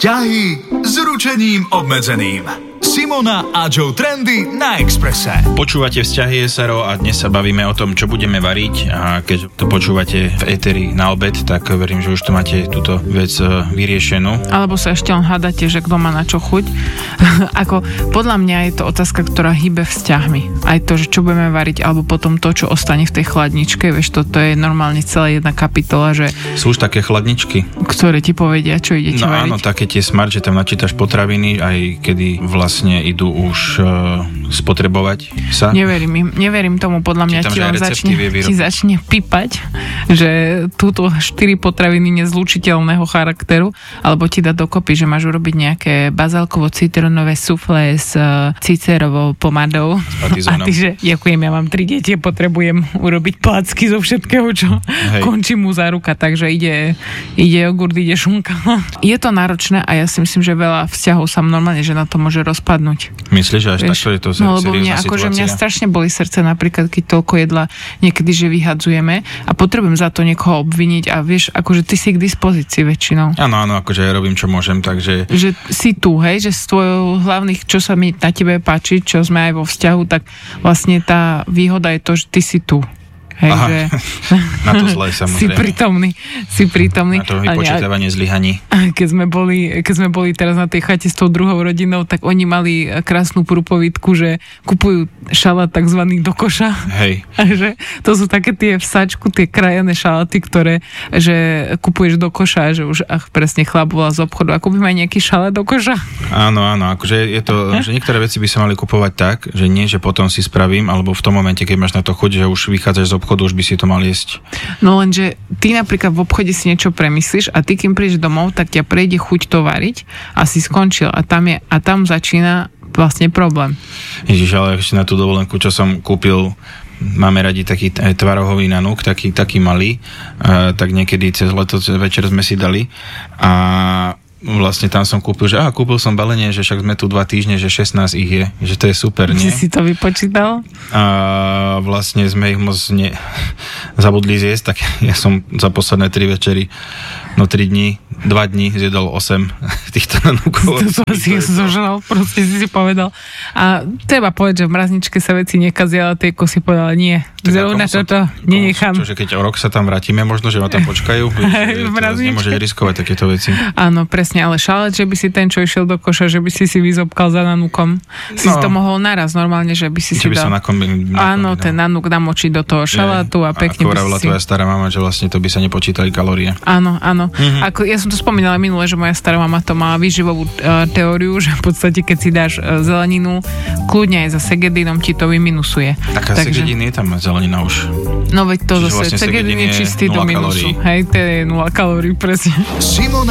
Vzťahy s ručením obmedzeným. Simona a Joe Trendy na Expresse. Počúvate Vzťahy SRO a dnes sa bavíme o tom, čo budeme variť, a keď to počúvate v éteri na obed, tak verím, že už tu máte túto vec vyriešenú. Alebo sa ešte len hádate, že kto má na čo chuť. Ako podľa mňa je to otázka, ktorá hýbe vzťahmi. Aj to, že čo budeme variť, alebo potom to, čo ostane v tej chladničke, vieš, to je normálne celá jedna kapitola, že... Sú už také chladničky, ktoré ti povedia, čo idete variť. No áno, také tie smart, že tam načítaš potraviny, aj kedy vlastne idú už spotrebovať sa. Neverím tomu, podľa mňa ti začne pipať, že túto 4 potraviny nezlučiteľného charakteru, alebo ti dá dokopy, že máš urobiť nejaké bazálkovo-citrónové suflé s cicerovou pomadou. A ty, že ďakujem, ja mám 3 deti, potrebujem urobiť placky zo všetkého, čo končí mu za ruka, takže ide jogurt, ide šunka. Je to náročné a ja si myslím, že veľa vzťahov sa normálne, že na to môže rozpadnúť. Myslíš, že až takto je to seriózna situácia? Mňa strašne boli srdce napríklad, keď toľko jedla niekedy, že vyhadzujeme a potrebujem za to niekoho obviniť a vieš, akože ty si k dispozícii väčšinou. Áno, akože ja robím, čo môžem, takže... Že si tu, hej, že z tvojho hlavných, čo sa mi na tebe páči, čo sme aj vo vzťahu, tak vlastne tá výhoda je to, že ty si tu. Hej, že... Na to zle, samozrejme. Si prítomný. Na to vypočítavanie zlyhaní. Keď sme boli teraz na tej chate s tou druhou rodinou, tak oni mali krásnu prúpovidku, že kupujú šalát takzvaný do koša. Hej. A že to sú také tie v sačku, tie krajené šaláty, ktoré, že kupuješ do koša, že už presne chlap volá z obchodu a kúpim aj nejaký šalát do koša. Áno, akože je to, že niektoré veci by sa mali kupovať tak, že nie, že potom si spravím, alebo v tom momente, keď máš na to chuť, že už vychádzaš z obchodu, už by si to mal jesť. No lenže ty napríklad v obchode si niečo premyslíš a ty, kým prídeš domov, tak ťa prejde chuť to variť a si skončil a tam začína vlastne problém. Ježiš, ale ešte na tú dovolenku, čo som kúpil, máme radi taký tvarohový nanúk, taký malý, tak niekedy cez leto večer sme si dali a vlastne tam som kúpil, že kúpil som balenie, že však sme tu 2 týždne, že 16 ich je, že to je super, nie? Si to vypočítal? A vlastne sme ich moc zabudli zjesť, tak ja som za posledné 3 večery, 2 dní zjedol 8 týchto nanúkov. To si zožral, proste si povedal. A treba povedať, že v mrazničke sa veci nekazia, ale tej si povedala, nie. Zrovna toto nenechám. Čože keď o rok sa tam vrátime, možno, že ma tam počkajú, nemôžeš riskovať takéto veci. Áno, presne, ale šalát, že by si ten, čo išiel do koša, že by si vyzobkal za nanúkom. Si to mohol naraz normálne, že by si dal. Áno, ten nanúk namočiť do toho šalátu a pekne by si... Ako tvoja stará mama, že vlastne to by sa nepočítali kalórie. Áno. Ako ja som to spomínala minule, že moja stará mama to mala výživovú teóriu, že v podstate, keď si dáš zeleninu, kľudne aj za segedínom ti to vyminusuje. Taká segedín je tam zelenina už. No veď to zase, vlastne segedín je čistý do minusu. Hej, to je 0 kalórií, presne. Simona